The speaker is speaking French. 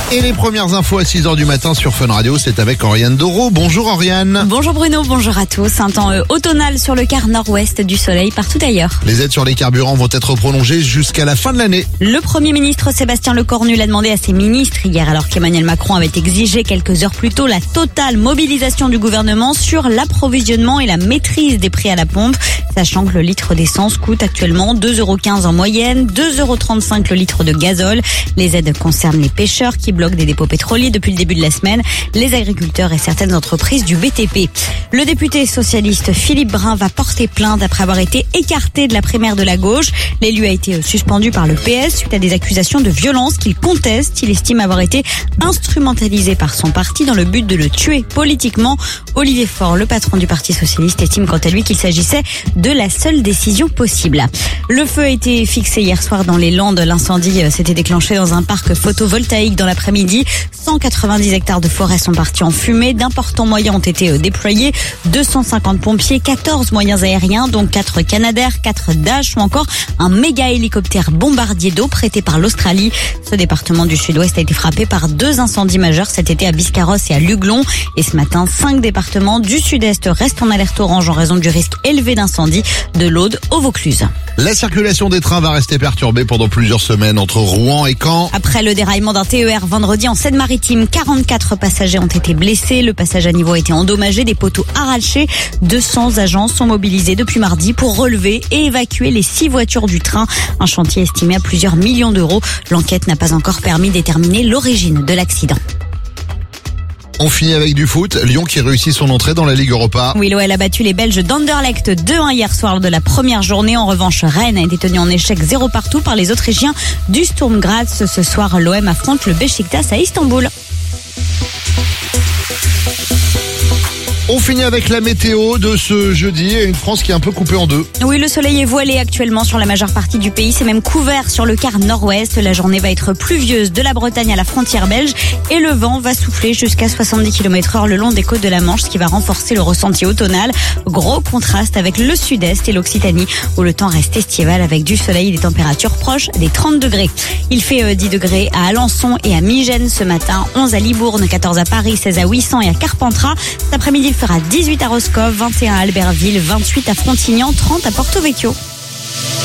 Et les premières infos à 6h du matin sur Fun Radio, c'est avec Oriane Doro. Bonjour Oriane. Bonjour Bruno, bonjour à tous. Un temps automnal sur le quart nord-ouest du soleil partout ailleurs. Les aides sur les carburants vont être prolongées jusqu'à la fin de l'année. Le Premier ministre Sébastien Lecornu l'a demandé à ses ministres hier, alors qu'Emmanuel Macron avait exigé quelques heures plus tôt la totale mobilisation du gouvernement sur l'approvisionnement et la maîtrise des prix à la pompe, sachant que le litre d'essence coûte actuellement 2,15 € en moyenne, 2,35 € le litre de gazole. Les aides concernent les pêcheurs qui bloquent des dépôts pétroliers depuis le début de la semaine, les agriculteurs et certaines entreprises du BTP. Le député socialiste Philippe Brun va porter plainte après avoir été écarté de la primaire de la gauche. L'élu a été suspendu par le PS suite à des accusations de violence qu'il conteste. Il estime avoir été instrumentalisé par son parti dans le but de le tuer politiquement. Olivier Faure, le patron du Parti socialiste, estime quant à lui qu'il s'agissait de la seule décision possible. Le feu a été fixé hier soir dans les Landes. L'incendie s'était déclenché dans un parc photovoltaïque dans l'après-midi. 190 hectares de forêt sont partis en fumée. D'importants moyens ont été déployés. 250 pompiers, 14 moyens aériens, dont 4 Canadair, 4 Dash ou encore un méga hélicoptère bombardier d'eau prêté par l'Australie. Ce département du sud-ouest a été frappé par 2 incendies majeurs cet été à Biscarrosse et à Luglon. Et ce matin, 5 départements du sud-est restent en alerte orange en raison du risque élevé d'incendie de l'Aude au Vaucluse. La circulation des trains va rester perturbée pendant plusieurs semaines entre Rouen et Caen. Après le déraillement d'un TER vendredi en Seine-Maritime, 44 passagers ont été blessés. Le passage à niveau a été endommagé, des poteaux arrachés. 200 agents sont mobilisés depuis mardi pour relever et évacuer les 6 voitures du train. Un chantier estimé à plusieurs millions d'euros. L'enquête n'a pas encore permis de déterminer l'origine de l'accident. On finit avec du foot. Lyon qui réussit son entrée dans la Ligue Europa. Oui, l'OL a battu les Belges d'Anderlecht 2-1 hier soir de la première journée. En revanche, Rennes a été tenu en échec 0 partout par les Autrichiens du Sturm Graz. Ce soir, l'OM affronte le Beşiktaş à Istanbul. On finit avec la météo de ce jeudi et une France qui est un peu coupée en deux. Oui, le soleil est voilé actuellement sur la majeure partie du pays. C'est même couvert sur le quart nord-ouest. La journée va être pluvieuse de la Bretagne à la frontière belge et le vent va souffler jusqu'à 70 km/h le long des côtes de la Manche, ce qui va renforcer le ressenti automnal. Gros contraste avec le sud-est et l'Occitanie où le temps reste estival avec du soleil et des températures proches des 30 degrés. Il fait 10 degrés à Alençon et à Migène ce matin, 11 à Libourne, 14 à Paris, 16 à Ouissant et à Carpentras. Cet après-midi, il fera 18 à Roscoff, 21 à Albertville, 28 à Frontignan, 30 à Porto Vecchio.